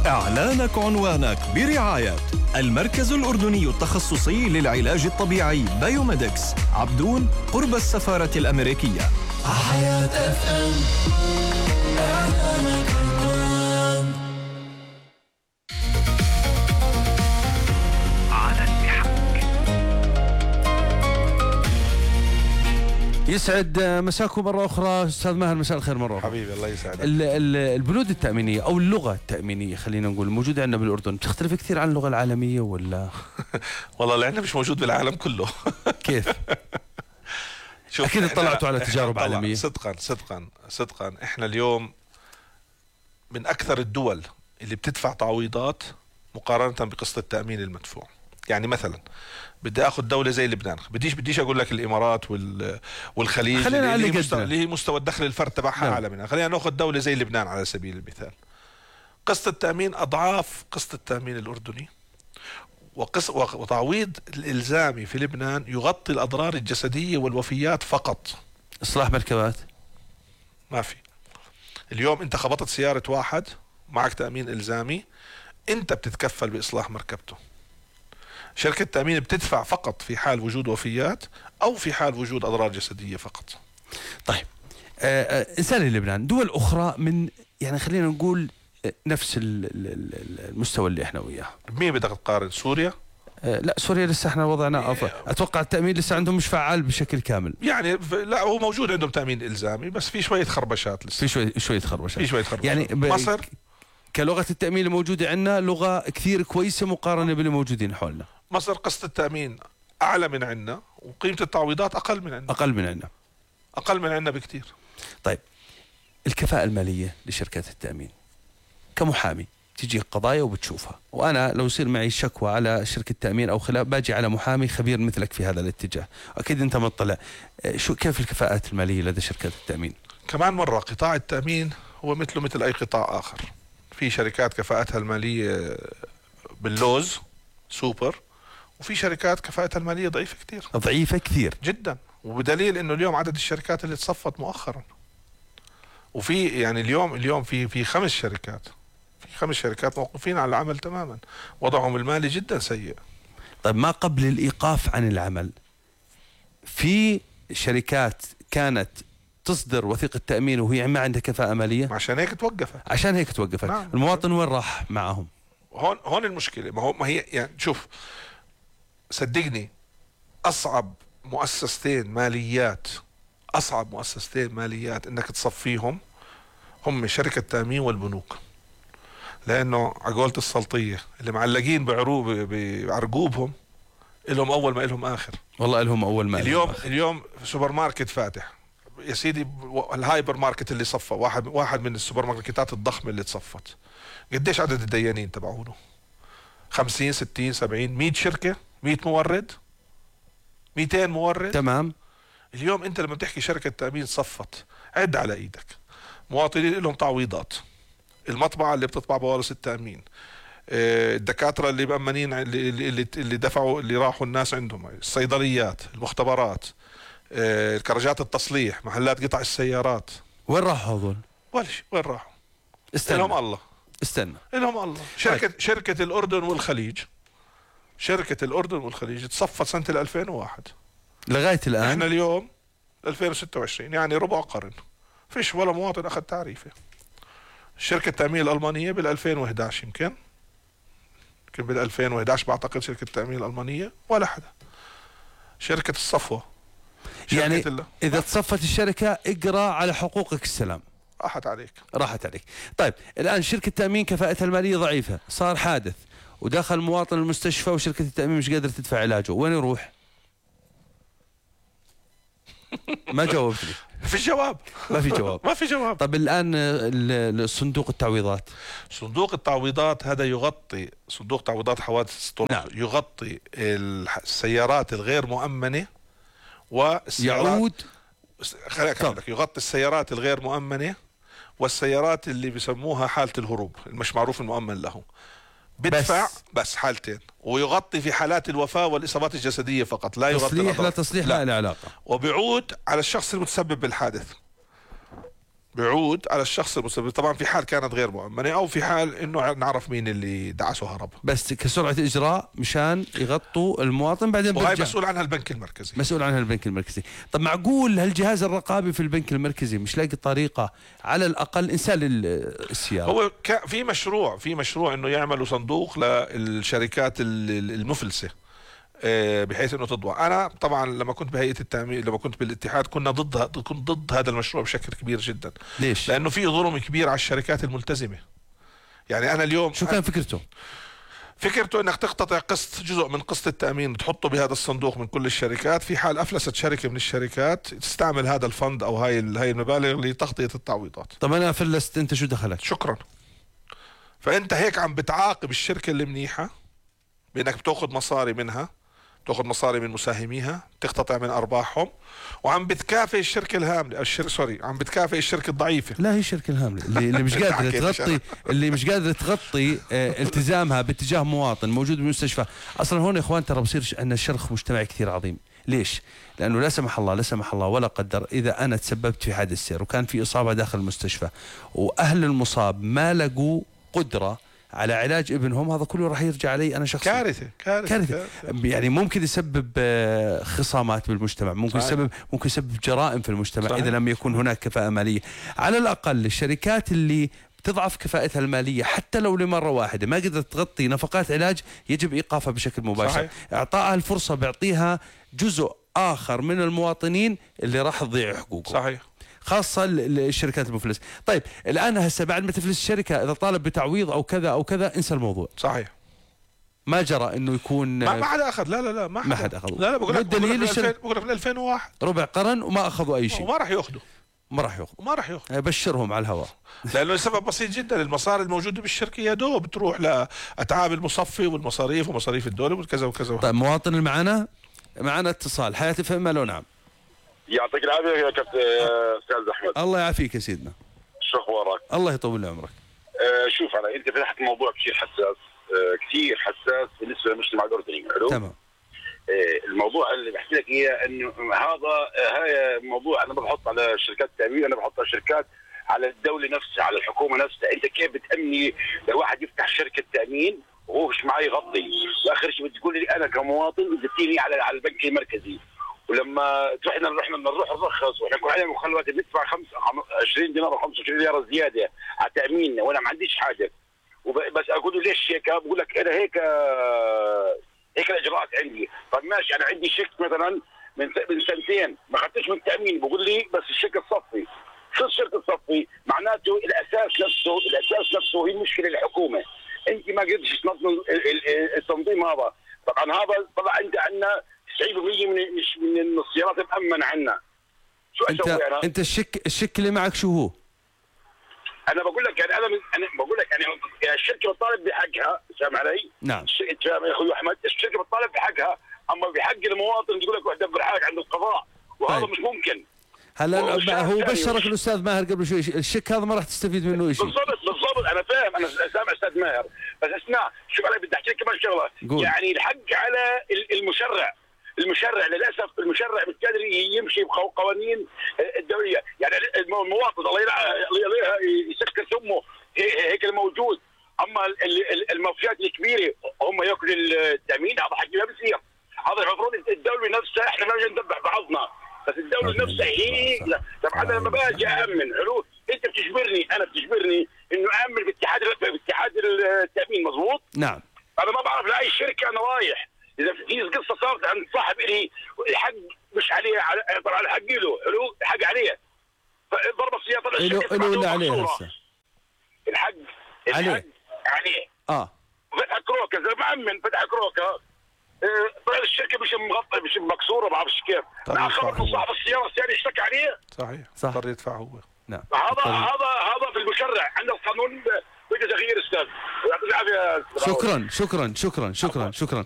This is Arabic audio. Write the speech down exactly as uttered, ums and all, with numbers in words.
إعلانك عنوانك برعاية المركز الأردني التخصصي للعلاج الطبيعي بايوميدكس، عبدون قرب السفارة الأمريكية. حياة اف ام. إعلانك عنوان على المحك. يسعد مساكم مرة أخرى أستاذ ماهر، مساء الخير مرة أخرى. حبيبي الله يسعدك. البنود التأمينية أو اللغة التأمينية خلينا نقول موجودة عندنا بالأردن، بتختلف كثير عن اللغة العالمية ولا؟ والله لأنه مش موجود بالعالم كله. كيف؟ أكيد اطلعتوا على تجارب عالمية. صدقا صدقا صدقا احنا اليوم من أكثر الدول اللي بتدفع تعويضات مقارنة بقسط التأمين المدفوع. يعني مثلا بدي اخذ دوله زي لبنان، بديش بديش اقول لك الامارات وال والخليج خلينا اللي, اللي, مستوى اللي مستوى الدخل الفرد تبعها اعلى منها. خلينا ناخذ دوله زي لبنان على سبيل المثال، قسط التامين اضعاف قسط التامين الاردني، وقس وتعويض الالزامي في لبنان يغطي الاضرار الجسديه والوفيات فقط. اصلاح مركبات ما في. اليوم انت خبطت سياره واحد معك تامين الزامي، انت بتتكفل باصلاح مركبته. شركة التأمين بتدفع فقط في حال وجود وفيات أو في حال وجود أضرار جسدية فقط. طيب آه آه إنسان لبنان، دول أخرى من يعني خلينا نقول نفس المستوى اللي احنا وياه. مين بدك تقارن؟ سوريا؟ آه لا سوريا لسه احنا وضعنا أفضل. أتوقع التأمين لسه عندهم مش فعال بشكل كامل. يعني لا هو موجود عندهم تأمين إلزامي بس في شوية خربشات لسه. في شوية شوية خربشات. في شوية خربشات. يعني مصر كلغة التأمين الموجودة عندنا لغة كثير كويسة مقارنة باللي موجودين حولنا. مصر قسط التأمين أعلى من عندنا وقيمة التعويضات أقل من عندنا. أقل من عندنا. أقل من عندنا بكثير. طيب الكفاءة المالية لشركات التأمين كمحامي تيجي قضايا وبتشوفها، وأنا لو يصير معي شكوى على شركة تأمين أو خلاف باجي على محامي خبير مثلك في هذا الاتجاه، أكيد أنت مطلع شو كيف الكفاءات المالية لدى شركات التأمين. كمان مرة قطاع التأمين هو مثله مثل أي قطاع آخر، في شركات كفاءتها المالية باللوز سوبر، وفي شركات كفاءتها المالية ضعيفة كتير. ضعيفة كثير جدا، وبدليل انه اليوم عدد الشركات اللي تصفت مؤخرا، وفي يعني اليوم اليوم في في خمس شركات في خمس شركات موقوفين عن العمل تماما، وضعهم المالي جدا سيء. طيب ما قبل الإيقاف عن العمل في شركات كانت تصدر وثيقة تأمين وهي ما عندها كفاءة مالية، عشان هيك توقفت. عشان هيك توقفت. نعم. المواطن وين راح معهم؟ هون هون المشكلة. ما هو ما هي يعني شوف صدقني أصعب مؤسستين ماليات أصعب مؤسستين ماليات إنك تصفيهم هم شركة التأمين والبنوك، لأنه عقولة السلطية اللي معلقين بعروب بعرقوبهم إلهم أول ما إلهم آخر. والله إلهم أول ما اليوم آخر. اليوم سوبر ماركت فاتح يا سيدي، الهايبر ماركت اللي صفى واحد واحد من السوبر ماركتات الضخمة اللي تصفت، قديش عدد الديانين تبعونه؟ خمسين ستين سبعين مية شركة، مية مورد، ميتين مورد. تمام. اليوم انت لما بتحكي شركة تأمين صفت، عد على ايدك مواطنين لهم تعويضات، المطبعة اللي بتطبع بوالص التأمين، الدكاترة اللي مأمنين اللي, اللي, اللي دفعوا اللي راحوا الناس عندهم، الصيدليات، المختبرات، الكرجات التصليح، محلات قطع السيارات. وين راحوا هذول؟ ولا شيء. وين راحوا؟ استنى. لهم الله. استنى. لهم الله. شركة طيب. شركة الأردن والخليج شركة الأردن والخليج تصفت سنة ألفين وواحد لغاية الآن. احنا اليوم ألفين وستة وعشرين يعني ربع قرن فيش ولا مواطن أخذ تعريفه. شركة التأمين الألمانية بال ألفين وإحدى عشر يمكن يمكن بال ألفين وإحدى عشر بعتقد شركة التأمين الألمانية ولا حدا. شركة الصفوة يعني إذا تصفت الشركة اقرأ على حقوقك السلام. راحت عليك. راحت عليك. طيب الآن شركة التأمين كفاءتها المالية ضعيفة، صار حادث ودخل المواطن المستشفى وشركة التأمين مش قادرة تدفع علاجه، وين يروح؟ ما جاوبتني. في جواب. ما في جواب. ما في جواب. طب الآن صندوق التعويضات. صندوق التعويضات هذا يغطي صندوق تعويضات حوادث الطرق. نعم. يغطي السيارات الغير مؤمنة والسيارات يعود خليني أكمل لك. يغطي السيارات الغير مؤمنة والسيارات اللي بيسموها حالة الهروب مش معروف المؤمن له، بدفع بس, بس حالتين، ويغطي في حالات الوفاة والإصابات الجسدية فقط، لا يغطي تصليح لا تصليح لا له علاقة، وبيعود على الشخص المتسبب بالحادث بيعود على الشخص المسبب، طبعا في حال كانت غير مؤمنة أو في حال إنه نعرف مين اللي دعسه هرب. بس كسرعة إجراء مشان يغطوا المواطن بعدين وهي برجع. مسؤول عنها البنك المركزي. مسؤول عنها البنك المركزي. طب معقول هالجهاز الرقابي في البنك المركزي مش لاقي طريقة على الأقل إنسان للسيارة؟ هو في مشروع في مشروع إنه يعملوا صندوق للشركات المفلسة بحيث انه تضوى. انا طبعا لما كنت بهيئه التامين، لما كنت بالاتحاد، كنا ضد كنت ضد هذا المشروع بشكل كبير جدا. ليش؟ لانه في ظلم كبير على الشركات الملتزمه. يعني انا اليوم شو كان فكرته؟ فكرته انك تقتطع قسط، جزء من قسط التامين وتحطه بهذا الصندوق من كل الشركات، في حال افلست شركه من الشركات تستعمل هذا الفند او هاي هاي المبالغ لتغطيه التعويضات. طب انا فلست، انت شو دخلك؟ شكرا. فانت هيك عم بتعاقب الشركه اللي منيحه بانك بتاخذ مصاري منها، تاخذ مصاري من مساهميها، تقتطع من ارباحهم، وعم بتكافئ الشركه الهامله، الشر... سوري عم بتكافئ الشركه الضعيفه. لا، هي الشركه الهامله اللي, اللي مش قادره تغطي اللي مش قادره تغطي آه التزامها باتجاه مواطن موجود بالمستشفى. اصلا هون يا اخوان ترى بصير عندنا شرخ مجتمعي كثير عظيم. ليش؟ لانه لا سمح الله لا سمح الله ولا قدر اذا انا تسببت في حادث سير وكان في اصابه داخل المستشفى واهل المصاب ما لقوا قدره على علاج ابنهم، هذا كله راح يرجع علي انا شخصيا. كارثه كارثه, كارثة. يعني ممكن يسبب خصامات بالمجتمع، ممكن صحيح. يسبب ممكن يسبب جرائم في المجتمع. صحيح. اذا لم يكن هناك كفاءه ماليه. على الاقل الشركات اللي بتضعف كفاءتها الماليه حتى لو لمره واحده ما قدرت تغطي نفقات علاج يجب ايقافها بشكل مباشر. صحيح. اعطائها الفرصه بيعطيها جزء اخر من المواطنين اللي راح تضيع حقوقهم. صحيح. خاصة الشركات المفلسة. طيب الآن هسه بعد ما تفلس الشركة إذا طالب بتعويض أو كذا أو كذا انسى الموضوع. صحيح. ما جرى إنه يكون ما ما حدا أخذ. لا لا لا ما حدا, ما حدا أخذ. لا لا بقول لك الدليل بقول لك في ألفين وواحد ربع قرن وما أخذوا أي شيء. وما راح يأخذوا. ما راح يأخذوا. ما راح يأخذوا. بشرهم على الهواء. لأنه السبب بسيط جدا، المصاري الموجودة بالشركة يا دوب بتروح لأتعاب المصفي والمصاريف ومصاريف الدولة وكذا وكذا. طيب مواطن اللي معنا معنا اتصال حياتي فهم لو نعم. يعطيك العافيه يا كابتن استاذ احمد. الله يعافيك يا سيدنا. شو اخبارك؟ الله يطول لي عمرك. آه شوف انا انت فتحت موضوع كثير حساس، آه كثير حساس بالنسبه للمجتمع الاردني. حلو؟ تمام. آه الموضوع اللي بحكي لك اياه انه هذا آه هاي موضوع انا ما بحط على شركات التامين، انا بحط على شركات، على الدوله نفسها، على الحكومه نفسها. انت كيف بتامني لو واحد يفتح شركه تامين وهو مش معي يغطي، واخر شيء بتقول لي انا كمواطن زدتيني على على البنك المركزي، ولما رحنا رحنا بدنا نروح نرخص واحنا نكون علينا مخلوات بندفع عشرين دينار او خمسة وعشرين ليره زياده على تاميننا وانا ما عنديش حاجه. بس اقول له ليش هيك؟ بقول لك انا هيك هيك الاجراءات عندي. طب ماشي انا عندي شيك مثلا من من سنتين ما اخذتش من التامين، بقول لي بس الشيك الصفي. شو الشيك الصفي؟ معناته الاساس نفسه الاساس نفسه هي مشكله الحكومه. انت ما قدرتش تنظم التنظيم هذا. طبعا هذا طبعا انت عندنا تسعين بالمئة من من السيارات مأمن عنا. شو انت اسوي انا؟ انت الشك الشك اللي معك شو هو؟ انا بقول لك يعني انا من انا بقول لك يعني الشركه بتطالب بحقها، فاهم علي؟ نعم. فاهم يا اخوي احمد؟ الشركه بتطالب بحقها، اما بحق المواطن تقول لك دبر حالك عند القضاء، وهذا طيب. مش ممكن. هلا هو بشرك الاستاذ ماهر قبل شوي، الشك هذا ما راح تستفيد منه شيء. بالضبط بالضبط انا فاهم، انا سامع استاذ ماهر، بس اسمع شوف انا بدي احكي لك كمان شغله. يعني الحق على المشرع، المشرع للاسف المشرع مش قادر يمشي بقوانين الدوليه، يعني المواطن الله يسكر سمه هيك الموجود، اما المافيات الكبيره هم ياكلوا التامين، هذا حكي ما بصير. هذا المفروض الدوله نفسها، احنا ما بدنا ندبح بعضنا، بس الدوله نفسها هي. طبعا انا لما باجي امن حلو، انت بتجبرني انا بتجبرني انه امن باتحاد باتحاد التامين، مضبوط؟ نعم. انا ما بعرف لاي شركه انا رايح، اذا في قصه صارت عند صاحب الي الحق مش عليه، طبعا الحق له حلو، الحق عليه ضرب السياره طلع الشركه له ولا عليه هسه؟ الحق عليه عليه اه فتح كروكه زي ما امن فتح كروكه، طلع الشركه مش مغطى مش مكسوره، ما بعرفش كيف. مع خبر من صاحب السياره الثاني اشتكى عليه. صحيح صح. اضطر يدفع هو. نعم. هذا هذا هذا في المشرع، عندنا القانون بده تغيير استاذ. يعطيك العافيه. شكرا شكرا شكرا شكرا شكرا